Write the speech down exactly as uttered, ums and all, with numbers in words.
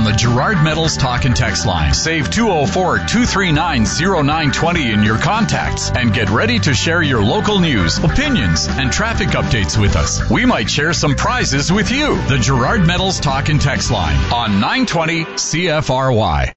the Gerard Metals Talk and Text line. Save two oh four, two three nine, oh nine two oh in your contacts and get ready to share your local news, opinions, and traffic updates with us. We might share some prizes with you. The Gerard Metals Talk and Text line on nine twenty C F R Y.